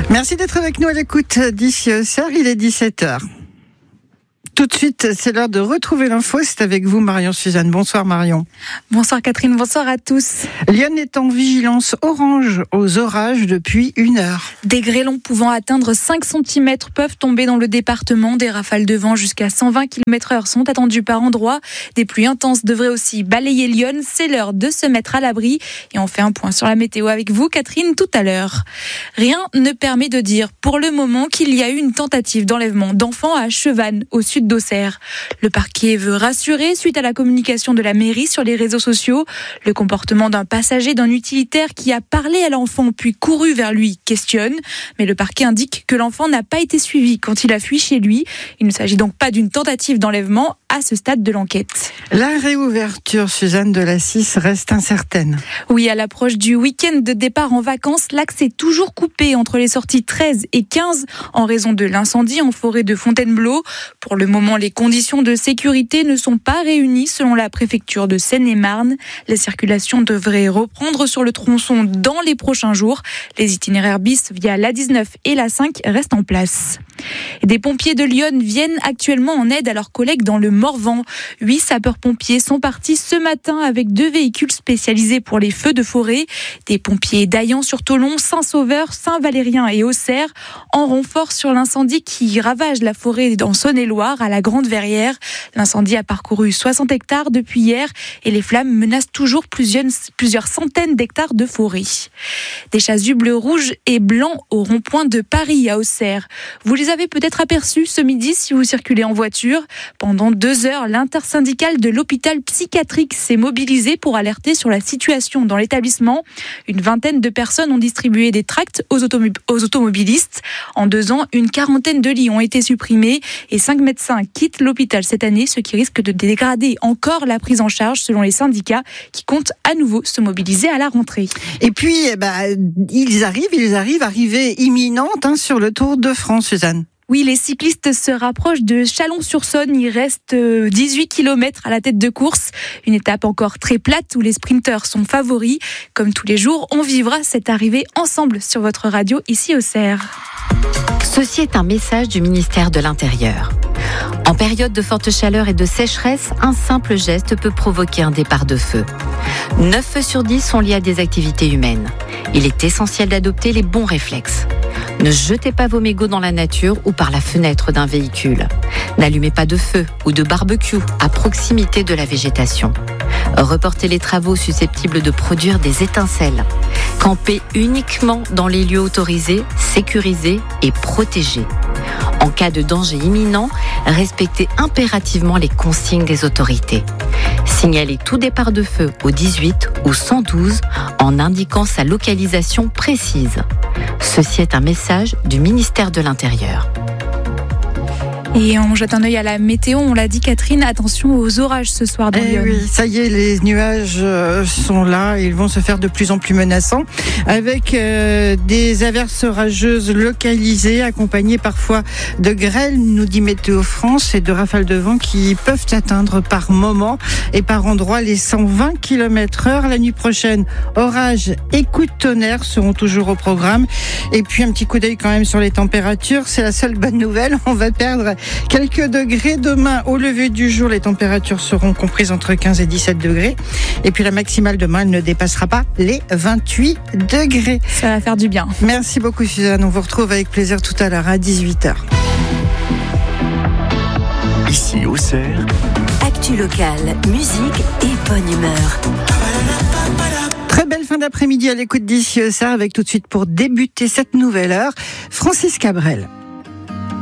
Merci d'être avec nous à l'écoute d'ici Auxerre, il est 17h. Tout de suite, c'est l'heure de retrouver l'info. C'est avec vous, Marion Suzanne. Bonsoir, Marion. Bonsoir, Catherine. Bonsoir à tous. Lyon est en vigilance orange aux orages depuis 1 heure. Des grêlons pouvant atteindre 5 cm peuvent tomber dans le département. Des rafales de vent jusqu'à 120 km/h sont attendues par endroits. Des pluies intenses devraient aussi balayer Lyon. C'est l'heure de se mettre à l'abri. Et on fait un point sur la météo avec vous, Catherine, tout à l'heure. Rien ne permet de dire pour le moment qu'il y a eu une tentative d'enlèvement d'enfants à Chevannes, au sud d'Auxerre. Le parquet veut rassurer suite à la communication de la mairie sur les réseaux sociaux. Le comportement d'un passager d'un utilitaire qui a parlé à l'enfant puis couru vers lui questionne. Mais le parquet indique que l'enfant n'a pas été suivi quand il a fui chez lui. Il ne s'agit donc pas d'une tentative d'enlèvement à ce stade de l'enquête. La réouverture, Suzanne, de la 6 reste incertaine. Oui, à l'approche du week-end de départ en vacances, l'axe est toujours coupé entre les sorties 13 et 15 en raison de l'incendie en forêt de Fontainebleau. Pour le moment, les conditions de sécurité ne sont pas réunies selon la préfecture de Seine-et-Marne. La circulation devrait reprendre sur le tronçon dans les prochains jours. Les itinéraires bis via l'A19 et l'A5 restent en place. Des pompiers de Lyon viennent actuellement en aide à leurs collègues dans le Morvan. 8 sapeurs-pompiers sont partis ce matin avec 2 véhicules spécialisés pour les feux de forêt. Des pompiers d'Aillan-sur-Tholon, Saint-Sauveur, Saint-Valérien et Auxerre en renfort sur l'incendie qui ravage la forêt en Saône-et-Loire à la Grande Verrière. L'incendie a parcouru 60 hectares depuis hier et les flammes menacent toujours plusieurs centaines d'hectares de forêt. Des chasubles rouges et blancs au rond-point de Paris à Auxerre. Vous les avez peut-être aperçus ce midi si vous circulez en voiture. Pendant 2 heures, l'intersyndicale de l'hôpital psychiatrique s'est mobilisée pour alerter sur la situation dans l'établissement. Une vingtaine de personnes ont distribué des tracts aux automobilistes. En 2 ans, une quarantaine de lits ont été supprimés et 5 médecins quittent l'hôpital cette année, ce qui risque de dégrader encore la prise en charge selon les syndicats qui comptent à nouveau se mobiliser à la rentrée. Et puis, ils arrivent, arrivée imminente sur le Tour de France, Suzanne. Oui, les cyclistes se rapprochent de Chalon-sur-Saône. Il reste 18 km à la tête de course. Une étape encore très plate où les sprinteurs sont favoris. Comme tous les jours, on vivra cette arrivée ensemble sur votre radio ici au Auxerre. Ceci est un message du ministère de l'Intérieur. En période de forte chaleur et de sécheresse, un simple geste peut provoquer un départ de feu. 9 feux sur 10 sont liés à des activités humaines. Il est essentiel d'adopter les bons réflexes. Ne jetez pas vos mégots dans la nature ou par la fenêtre d'un véhicule. N'allumez pas de feu ou de barbecue à proximité de la végétation. Reportez les travaux susceptibles de produire des étincelles. Campez uniquement dans les lieux autorisés, sécurisés et protégés. En cas de danger imminent, respectez impérativement les consignes des autorités. Signalez tout départ de feu au 18 ou 112 en indiquant sa localisation précise. Ceci est un message du ministère de l'Intérieur. Et on jette un œil à la météo, on l'a dit Catherine, attention aux orages ce soir dans Lyon. Oui, ça y est, les nuages sont là, ils vont se faire de plus en plus menaçants, avec des averses orageuses localisées, accompagnées parfois de grêles, nous dit Météo France, et de rafales de vent qui peuvent atteindre par moment et par endroit les 120 km/h. La nuit prochaine, orages et coups de tonnerre seront toujours au programme. Et puis un petit coup d'œil quand même sur les températures, c'est la seule bonne nouvelle, on va perdre quelques degrés. Demain, au lever du jour, les températures seront comprises entre 15 et 17 degrés. Et puis la maximale demain, elle ne dépassera pas les 28 degrés. Ça va faire du bien. Merci beaucoup, Suzanne. On vous retrouve avec plaisir tout à l'heure à 18h. Ici, Auxerre. Actu locale, musique et bonne humeur. Très belle fin d'après-midi à l'écoute d'ici Auxerre, avec tout de suite pour débuter cette nouvelle heure, Francis Cabrel.